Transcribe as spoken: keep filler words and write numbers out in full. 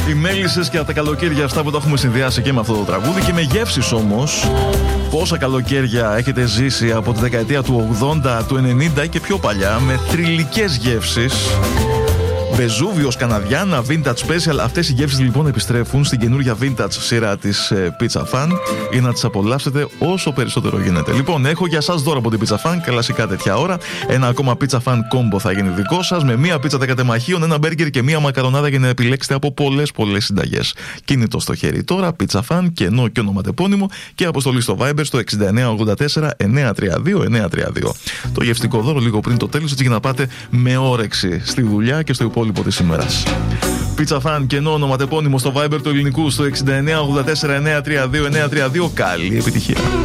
Οι μέλισσες και τα καλοκαίρια αυτά που τα έχουμε συνδυάσει και με αυτό το τραγούδι και με γεύσεις όμως. Πόσα καλοκαίρια έχετε ζήσει από τη δεκαετία του ογδόντα, του ενενήντα και πιο παλιά με θρυλικές γεύσεις. Βεζούβιος, Καναδιάνα, Vintage Special. Αυτές οι γεύσεις λοιπόν επιστρέφουν στην καινούργια Vintage σειρά της ε, Pizza Fan για να τις απολαύσετε όσο περισσότερο γίνεται. Λοιπόν, έχω για σας δώρο από την Pizza Fan, κλασικά τέτοια ώρα. Ένα ακόμα Pizza Fan Combo θα γίνει δικό σας, με μία πίτσα δέκα τεμαχίων, ένα μπέργκερ και μία μακαρονάδα για να επιλέξετε από πολλές πολλές συνταγές. Κινητό στο χέρι τώρα, Pizza Fan, κενό και ονοματεπώνυμο και αποστολή στο Viber στο εξήντα εννέα ογδόντα τέσσερα εννιακόσια τριάντα δύο εννιακόσια τριάντα δύο. Το γευστικό δώρο λίγο πριν το τέλος, έτσι για να πάτε με όρεξη στη δουλειά και στο υπόλοιπο της ημέρας. Pizza Fan και ενώ ονοματεπώνυμο στο Viber του ελληνικού στο εξήντα εννέα ογδόντα τέσσερα εννιακόσια τριάντα δύο εννιακόσια τριάντα δύο. Καλή επιτυχία.